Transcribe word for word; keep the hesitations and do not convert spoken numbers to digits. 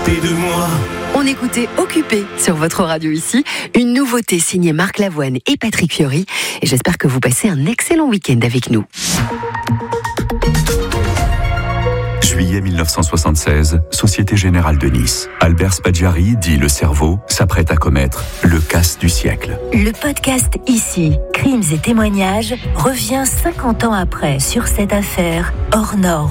Occupé de moi. On écoutait Occupé sur votre radio ici. Une nouveauté signée Marc Lavoine et Patrick Fiori. Et j'espère que vous passez un excellent week-end avec nous. Juillet mille neuf cent soixante-seize, Société Générale de Nice. Albert Spaggiari, dit le cerveau, s'apprête à commettre le casse du siècle. Le podcast Ici, Crimes et témoignages, revient cinquante ans après sur cette affaire hors norme.